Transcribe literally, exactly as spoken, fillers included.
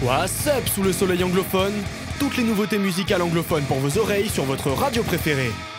What's up sous le soleil anglophone? Toutes les nouveautés musicales anglophones pour vos oreilles sur votre radio préférée.